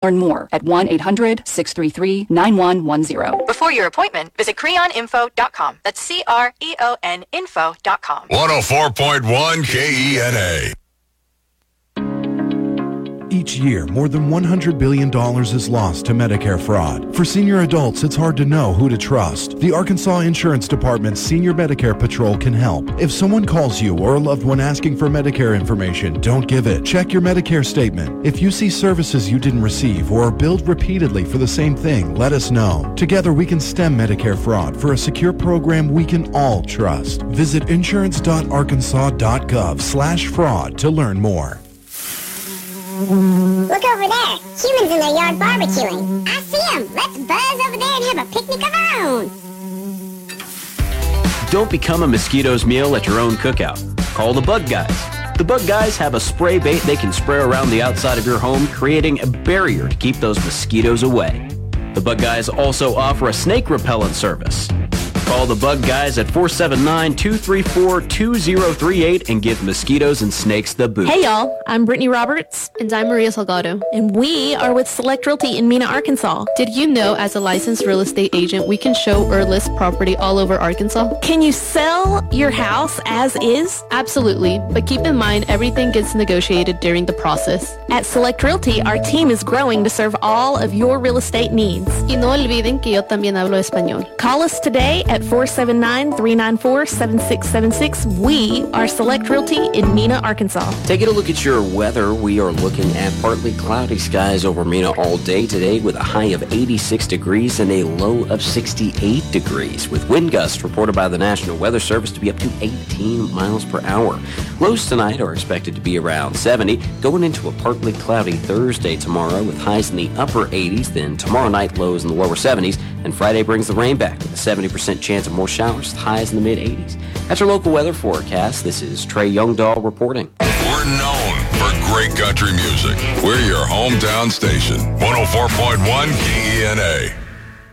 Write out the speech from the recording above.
Learn more at 1-800-633-9110. Before your appointment, visit creoninfo.com. That's CREON info.com. 104.1 KENA. Each year, more than $100 billion is lost to Medicare fraud. For senior adults, it's hard to know who to trust. The Arkansas Insurance Department's Senior Medicare Patrol can help. If someone calls you or a loved one asking for Medicare information, don't give it. Check your Medicare statement. If you see services you didn't receive or are billed repeatedly for the same thing, let us know. Together, we can stem Medicare fraud for a secure program we can all trust. Visit insurance.arkansas.gov/fraud to learn more. Look over there. Humans in their yard barbecuing. I see them. Let's buzz over there and have a picnic of our own. Don't become a mosquito's meal at your own cookout. Call the Bug Guys. The Bug Guys have a spray bait they can spray around the outside of your home, creating a barrier to keep those mosquitoes away. The Bug Guys also offer a snake repellent service. Call the Bug Guys at 479-234-2038 and give mosquitoes and snakes the boot. Hey y'all, I'm Brittany Roberts. And I'm Maria Salgado. And we are with Select Realty in Mena, Arkansas. Did you know as a licensed real estate agent, we can show or list property all over Arkansas? Can you sell your house as is? Absolutely, but keep in mind everything gets negotiated during the process. At Select Realty, our team is growing to serve all of your real estate needs. Y no olviden que yo también hablo español. Call us today at 479-394-7676. We are Select Realty in Mena, Arkansas. Taking a look at your weather, we are looking at partly cloudy skies over Mena all day today with a high of 86 degrees and a low of 68 degrees, with wind gusts reported by the National Weather Service to be up to 18 miles per hour. Lows tonight are expected to be around 70, going into a partly cloudy Thursday tomorrow with highs in the upper 80s, then tomorrow night lows in the lower 70s, and Friday brings the rain back with a 70% chance of more showers, highs in the mid-80s. That's our local weather forecast. This is Trey Youngdahl reporting. We're known for great country music. We're your hometown station, 104.1 KENA.